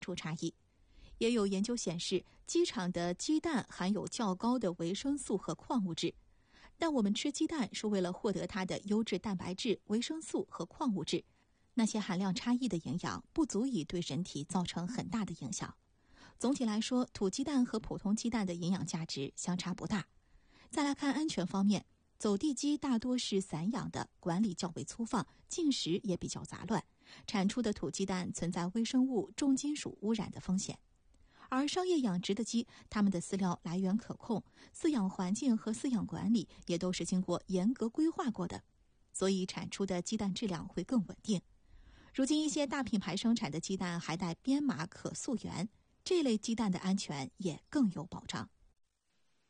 出差异。也有研究显示，鸡场的鸡蛋含有较高的维生素和矿物质，但我们吃鸡蛋是为了获得它的优质蛋白质、维生素和矿物质，那些含量差异的营养不足以对人体造成很大的影响。总体来说，土鸡蛋和普通鸡蛋的营养价值相差不大。再来看安全方面，走地鸡大多是散养的，管理较为粗放，进食也比较杂乱，产出的土鸡蛋存在微生物、重金属污染的风险。而商业养殖的鸡，它们的饲料来源可控，饲养环境和饲养管理也都是经过严格规划过的，所以产出的鸡蛋质量会更稳定。如今一些大品牌生产的鸡蛋还带编码可溯源，这类鸡蛋的安全也更有保障。